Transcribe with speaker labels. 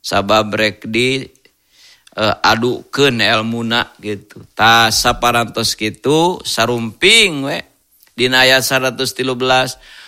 Speaker 1: sabab rek di adukeun elmuna gitu. Ta saparantos kitu sarumping we dina ayat 113